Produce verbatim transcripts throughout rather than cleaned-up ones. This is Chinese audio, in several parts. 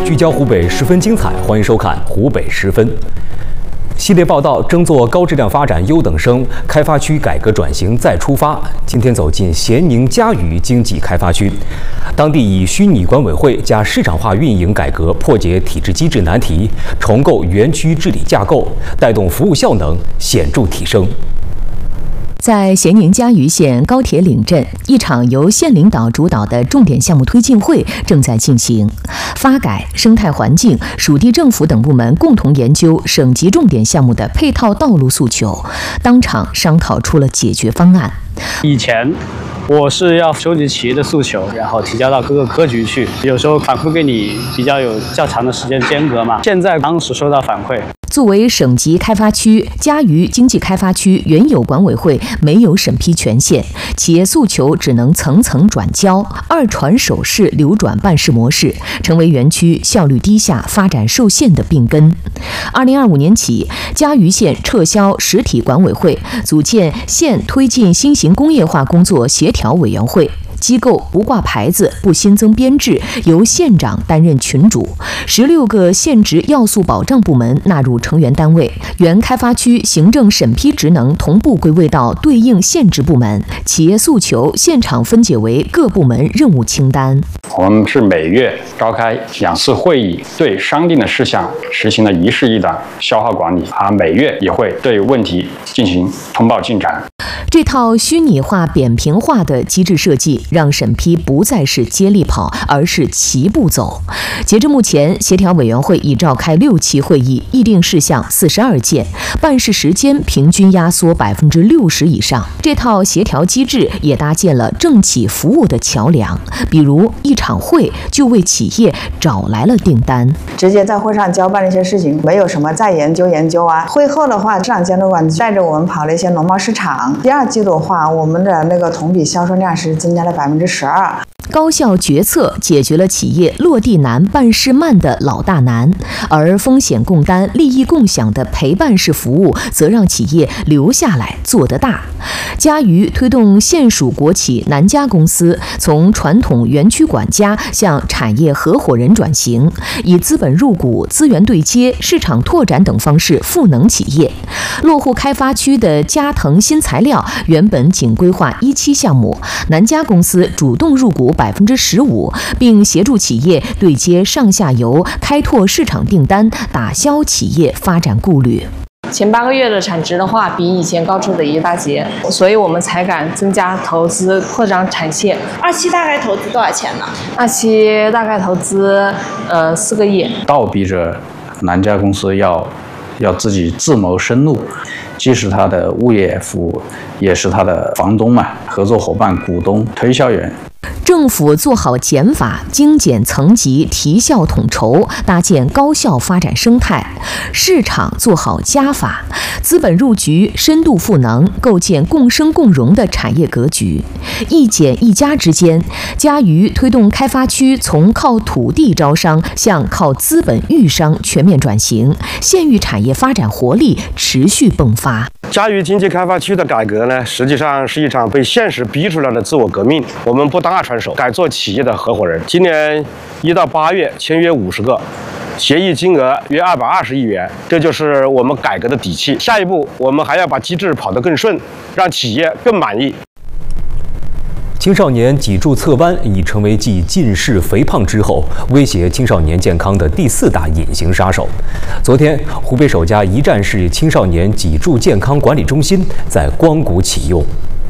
聚焦湖北，十分精彩，欢迎收看湖北十分系列报道。争做高质量发展优等生，开发区改革转型再出发。今天走进咸宁嘉鱼经济开发区，当地以虚拟管委会加市场化运营改革，破解体制机制难题，重构园区治理架构，带动服务效能显著提升。 在咸宁嘉鱼县高铁岭镇，一场由县领导主导的重点项目推进会正在进行。发改、生态环境、属地政府等部门共同研究省级重点项目的配套道路诉求，当场商讨出了解决方案。 以前我是要收集企业的诉求，然后提交到各个科局去，有时候反馈给你比较有较长的时间间隔嘛。现在当时收到反馈， 作为省级开发区，嘉鱼经济开发区原有管委会没有审批权限，企业诉求只能层层转交，二传手式流转办事模式，成为园区效率低下、发展受限的病根。二零二五年起，嘉鱼县撤销实体管委会，组建县推进新型工业化工作协调委员会。机构不挂牌子，不新增编制，由县长担任群主。十六个县直要素保障部门纳入成员单位，原开发区行政审批职能同步归位到对应县直部门。企业诉求现场分解为各部门任务清单。 我们是每月召开两次会议，对商定的事项实行了一事一档消耗管理，而每月也会对问题进行通报进展。 这套虚拟化、扁平化的机制设计，让审批不再是接力跑，而是齐步走。截至目前，协调委员会已召开六期会议，议定事项四十二件，办事时间平均压缩百分之六十以上。这套协调机制也搭建了政企服务的桥梁，比如一场会就为企业找来了订单， 直接在会上交办了一些事情，没有什么再研究研究啊。会后的话，市场监督管带着我们跑了一些农贸市场。第二季度的话，我们的那个同比销售量是增加了百分之十二。 高效决策解决了企业落地难、办事慢的老大难，而风险共担、利益共享的陪伴式服务，则让企业留下来做得大。嘉鱼推动县属国企南嘉公司从传统园区管家向产业合伙人转型，以资本入股、资源对接、市场拓展等方式赋能企业。落户开发区的嘉腾新材料原本仅规划一期项目，南嘉公司主动入股百分之十五，并协助企业对接上下游，开拓市场订单，打消企业发展顾虑。 前八个月的产值的话，比以前高出了一大截，所以我们才敢增加投资，扩张产线。 二期大概投资多少钱呢？ 二期大概投资呃四个亿， 倒逼着南嘉公司要要自己自谋生路，既是他的物业服务，也是他的房东嘛，合作伙伴、股东、推销员。 政府做好减法、精简层级、提效统筹，搭建高效发展生态；市场做好加法，资本入局，深度赋能，构建共生共荣的产业格局。一减一加之间，嘉鱼推动开发区从靠土地招商向靠资本育商全面转型，县域产业发展活力持续迸发。 嘉鱼经济开发区的改革呢，实际上是一场被现实逼出来的自我革命。我们不当二传手，改做企业的合伙人。今年一到八月签约五十个，协议金额约二百二十亿元，这就是我们改革的底气。下一步，我们还要把机制跑得更顺，让企业更满意。 青少年脊柱侧弯已成为继近视、肥胖之后威胁青少年健康的第四大隐形杀手。昨天，湖北首家一站式青少年脊柱健康管理中心在光谷启用。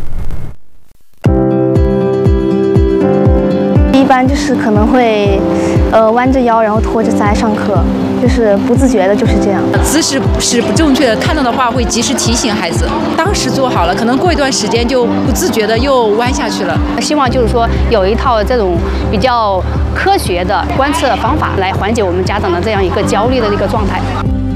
一般就是可能会，呃，弯着腰，然后拖着腮上课，就是不自觉的就是这样。 姿势是不正确的，看到的话会及时提醒孩子。当时做好了，可能过一段时间就不自觉的又弯下去了。 希望就是说有一套这种比较科学的观测方法来缓解我们家长的这样一个焦虑的一个状态。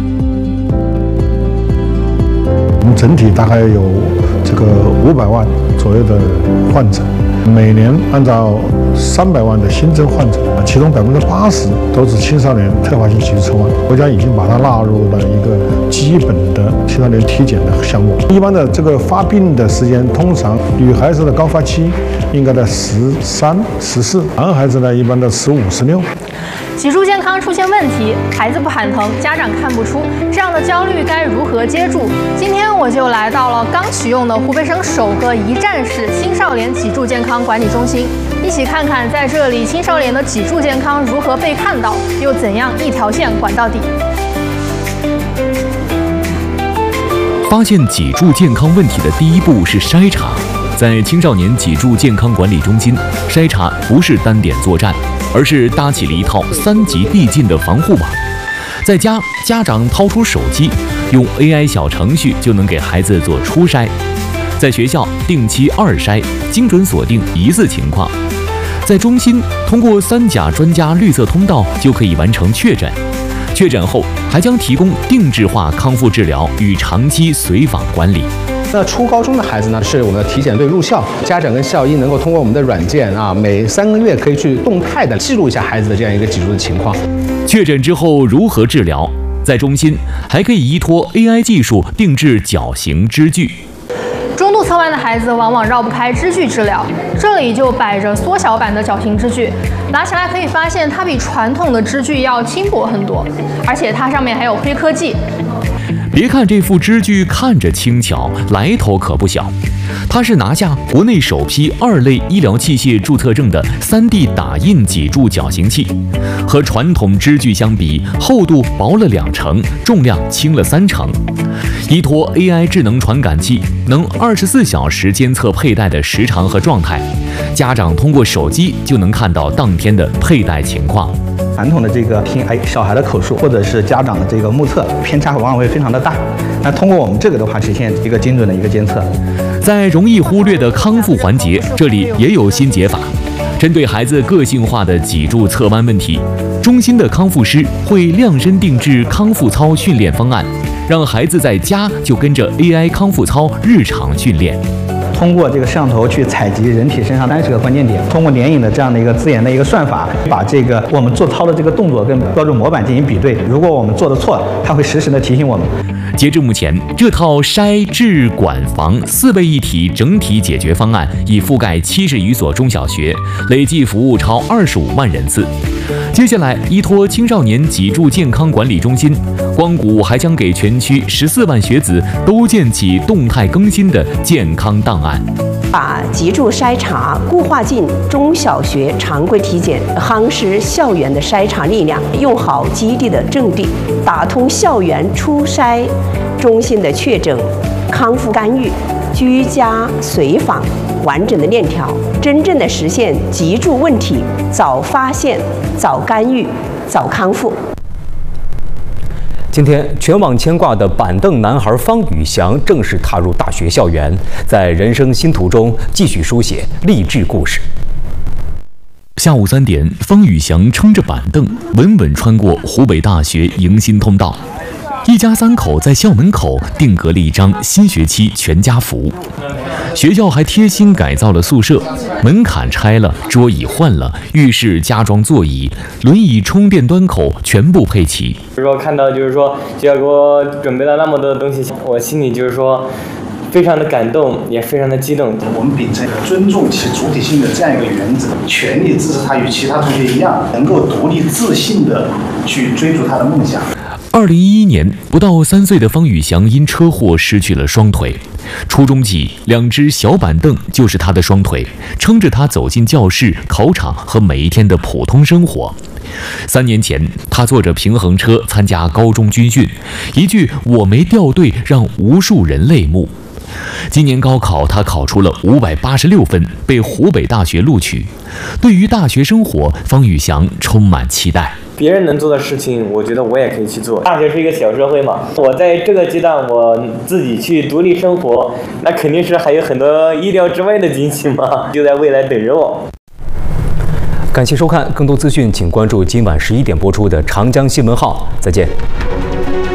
我们整体大概有这个五百万左右的患者，每年按照三百万的新增患者，其中百分之八十都是青少年特发性脊柱侧弯。国家已经把它纳入了一个基本的青少年体检的项目。一般的这个发病的时间，通常女孩子的高发期应该在十三、十四，男孩子呢一般的十五、十六。 脊柱健康出现问题，孩子不喊疼，家长看不出，这样的焦虑该如何接住？今天我就来到了刚启用的湖北省首个一站式青少年脊柱健康管理中心，一起看看在这里青少年的脊柱健康如何被看到，又怎样一条线管到底。 发现脊柱健康问题的第一步是筛查。在青少年脊柱健康管理中心，筛查不是单点作战，而是搭起了一套三级递进的防护网。在家，家长掏出手机，用 A I 小程序就能给孩子做初筛；在学校，定期二筛，精准锁定疑似情况；在中心，通过三甲专家绿色通道就可以完成确诊。确诊后，还将提供定制化康复治疗与长期随访管理。 那初高中的孩子呢，是我们的体检队入校，家长跟校医能够通过我们的软件啊，每三个月可以去动态的记录一下孩子的这样一个脊柱的情况。 确诊之后如何治疗？在中心还可以依托 A I 技术定制矫形支具。 中度侧弯的孩子往往绕不开支具治疗，这里就摆着缩小版的矫形支具，拿起来可以发现它比传统的支具要轻薄很多，而且它上面还有黑科技。 别看这副支具看着轻巧，来头可不小。它是拿下国内首批二类医疗器械注册证的 三 D 打印脊柱矫形器，和传统支具相比，厚度薄了两成，重量轻了三成。依托 A I 智能传感器，能二十四小时监测佩戴的时长和状态，家长通过手机就能看到当天的佩戴情况。 传统的这个听哎小孩的口述或者是家长的这个目测偏差往往会非常的大，那通过我们这个的话，实现一个精准的一个监测。 在容易忽略的康复环节，这里也有新解法。针对孩子个性化的脊柱侧弯问题，中心的康复师会量身定制康复操训练方案，让孩子在家就跟着 A I 康复操日常训练。 通过这个摄像头去采集人体身上三十个关键点，通过联影的这样的一个自研的一个算法，把这个我们做操的这个动作跟标准模板进行比对。如果我们做的错，它会实时的提醒我们。 截至目前，这套筛治管防四位一体整体解决方案已覆盖七十余所中小学，累计服务超二十五万人次。接下来，依托青少年脊柱健康管理中心，光谷还将给全区十四万学子都建起动态更新的健康档案。 把脊柱筛查固化进中小学常规体检，夯实校园的筛查力量，用好基地的阵地，打通校园初筛中心的确诊、康复干预、居家随访完整的链条，真正的实现脊柱问题早发现、早干预、早康复。 今天，全网牵挂的板凳男孩方宇翔正式踏入大学校园，在人生新途中继续书写励志故事。下午三点，方宇翔撑着板凳，稳稳穿过湖北大学迎新通道。一家三口在校门口定格了一张新学期全家福。学校还贴心改造了宿舍，门槛拆了，桌椅换了，浴室加装座椅，轮椅充电端口全部配齐。 就是说看到就是说学校给我准备了那么多的东西，我心里就是说非常的感动，也非常的激动。 我们秉承尊重其主体性的这样一个原则，全力支持他与其他同学一样，能够独立自信地去追逐他的梦想。 二零一一年，不到三岁的方宇翔因车祸失去了双腿。初中起，两只小板凳就是他的双腿，撑着他走进教室、考场和每一天的普通生活。三年前，他坐着平衡车参加高中军训，一句“我没掉队”让无数人泪目。今年高考，他考出了五百八十六分，被湖北大学录取。对于大学生活，方宇翔充满期待。 别人能做的事情，我觉得我也可以去做。大学是一个小社会嘛，我在这个阶段我自己去独立生活，那肯定是还有很多意料之外的惊喜嘛，就在未来等着我。 感谢收看，更多资讯请关注今晚十一点播出的长江新闻号。再见。